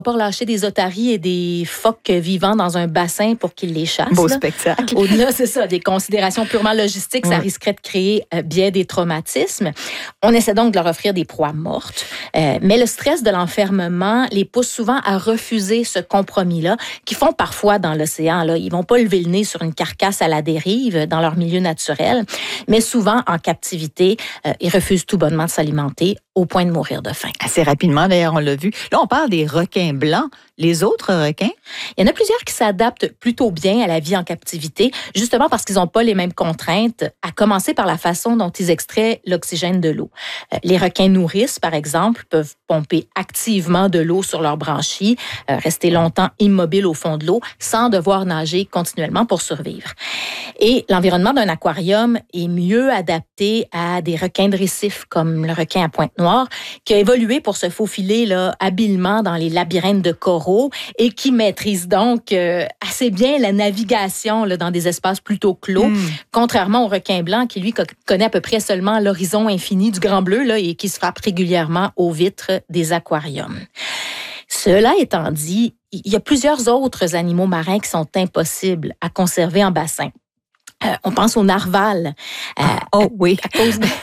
pas relâcher des otaries et des phoques vivants dans un bassin pour qu'ils les chassent. Beau là. spectacle. Au-delà, c'est ça, des considérations purement logistiques, ça risquerait de créer bien des traumatismes. On essaie donc de leur offrir des proies mortes, mais le stress de l'enfermement les pousse souvent à refuser ce compromis-là, qu'ils font parfois dans l'océan. Là. Ils vont pas lever le nez sur une carcasse à la dérive dans leur milieu naturel, mais souvent, en captivité, ils refusent tout bonnement de s'alimenter au point de mourir de faim. Assez rapidement, d'ailleurs, on l'a vu. Là, on parle des requins blancs. Les autres requins? Il y en a plusieurs qui s'adaptent plutôt bien à la vie en captivité, justement parce qu'ils n'ont pas les mêmes contraintes, à commencer par la façon dont ils extraient l'oxygène de l'eau. Les requins nourrices, par exemple, peuvent pomper activement de l'eau sur leurs branchies, rester longtemps immobiles au fond de l'eau, sans devoir nager continuellement pour survivre. Et l'environnement d'un aquarium est mieux adapté à des requins de récif, comme le requin à pointe noire, qui a évolué pour se faufiler là, habilement dans les labyrinthes de coraux et qui maîtrise donc assez bien la navigation là, dans des espaces plutôt clos, contrairement au requin blanc qui, lui, connaît à peu près seulement l'horizon infini du grand bleu là, et qui se frappe régulièrement aux vitres des aquariums. Cela étant dit, il y a plusieurs autres animaux marins qui sont impossibles à conserver en bassin. On pense au narval. Oui. À cause de,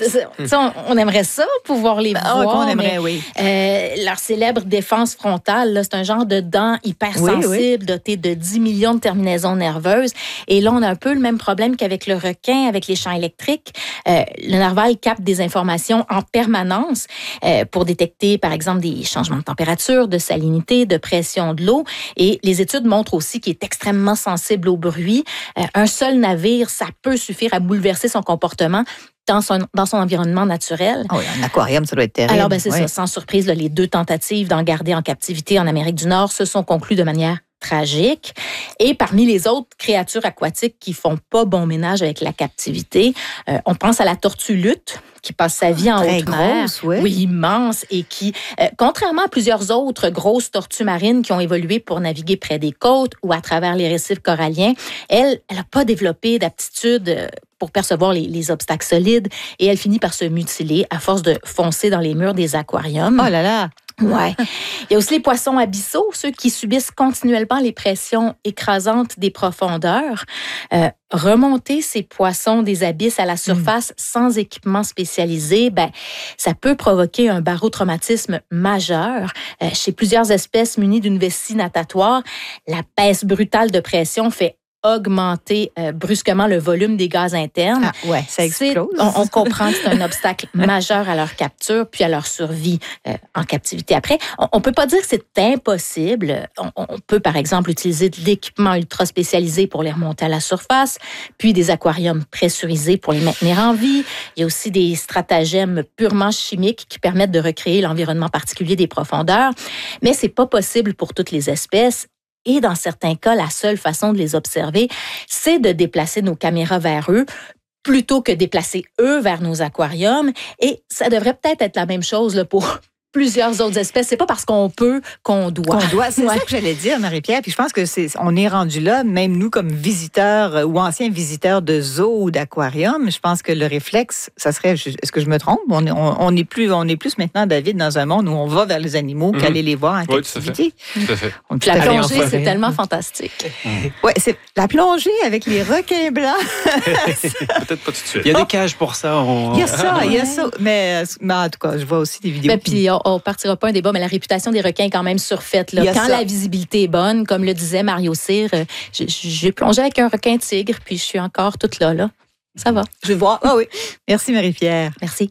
on aimerait ça, pouvoir les voir. On aimerait, oui. Leur célèbre défense frontale, là, c'est un genre de dent hypersensible, doté de 10 millions de terminaisons nerveuses. Et là, on a un peu le même problème qu'avec le requin, avec les champs électriques. Le narval capte des informations en permanence pour détecter, par exemple, des changements de température, de salinité, de pression de l'eau. Et les études montrent aussi qu'il est extrêmement sensible au bruit. Un seul navire, ça peut suffire à bouleverser son comportement dans son environnement naturel. Oui, un aquarium, ça doit être terrible. Alors, c'est ça. Sans surprise, là, les 2 tentatives d'en garder en captivité en Amérique du Nord se sont conclues de manière tragique. Et parmi les autres créatures aquatiques qui font pas bon ménage avec la captivité, on pense à la tortue luth, qui passe sa vie en haute mer. Oui, immense, et qui, contrairement à plusieurs autres grosses tortues marines qui ont évolué pour naviguer près des côtes ou à travers les récifs coralliens, elle n'a pas développé d'aptitude pour percevoir les obstacles solides, et elle finit par se mutiler à force de foncer dans les murs des aquariums. Oh là là! Ouais. Il y a aussi les poissons abyssaux, ceux qui subissent continuellement les pressions écrasantes des profondeurs. Remonter ces poissons des abysses à la surface sans équipement spécialisé, ça peut provoquer un barotraumatisme majeur. Chez plusieurs espèces munies d'une vessie natatoire, la baisse brutale de pression fait augmenter brusquement le volume des gaz internes. Ça explose. On comprend que c'est un obstacle majeur à leur capture puis à leur survie en captivité. Après, on peut pas dire que c'est impossible. On peut, par exemple, utiliser de l'équipement ultra spécialisé pour les remonter à la surface, puis des aquariums pressurisés pour les maintenir en vie. Il y a aussi des stratagèmes purement chimiques qui permettent de recréer l'environnement particulier des profondeurs. Mais c'est pas possible pour toutes les espèces. Et dans certains cas, la seule façon de les observer, c'est de déplacer nos caméras vers eux plutôt que déplacer eux vers nos aquariums. Et ça devrait peut-être être la même chose là, pour plusieurs autres espèces. C'est pas parce qu'on peut qu'on doit. C'est ça que j'allais dire, Marie-Pierre. Puis je pense que on est rendu là, même nous comme visiteurs ou anciens visiteurs de zoo ou d'aquarium. Je pense que le réflexe, ça serait, est-ce que je me trompe? On est plus maintenant, David, dans un monde où on va vers les animaux qu'aller les voir en captivité. Tout à fait. La plongée, c'est tellement fantastique. Oui, c'est la plongée avec les requins blancs. Peut-être pas tout de suite. Il y a des cages pour ça. Il y a ça. Mais en tout cas, je vois aussi des vidéos. Puis on partira pas un débat, mais la réputation des requins est quand même surfaite. Là. Quand la visibilité est bonne, comme le disait Mario Cyr, j'ai plongé avec un requin tigre, puis je suis encore toute là. Ça va. Je vois. Ah oui. Merci, Marie-Pierre. Merci.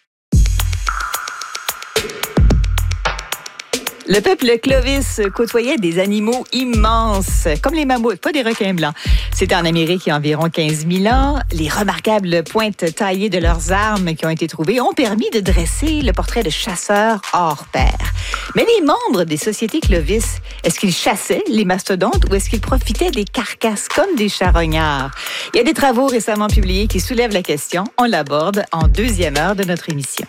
Le peuple Clovis côtoyait des animaux immenses, comme les mammouths, pas des requins blancs. C'était en Amérique il y a environ 15 000 ans. Les remarquables pointes taillées de leurs armes qui ont été trouvées ont permis de dresser le portrait de chasseurs hors pair. Mais les membres des sociétés Clovis, est-ce qu'ils chassaient les mastodontes ou est-ce qu'ils profitaient des carcasses comme des charognards? Il y a des travaux récemment publiés qui soulèvent la question. On l'aborde en deuxième heure de notre émission.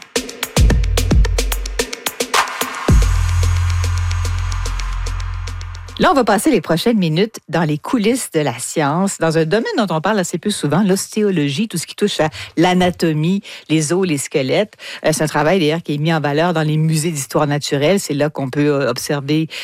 Là, on va passer les prochaines minutes dans les coulisses de la science, dans un domaine dont on parle assez peu souvent, l'ostéologie, tout ce qui touche à l'anatomie, les os, les squelettes. C'est un travail d'ailleurs qui est mis en valeur dans les musées d'histoire naturelle. C'est là qu'on peut observer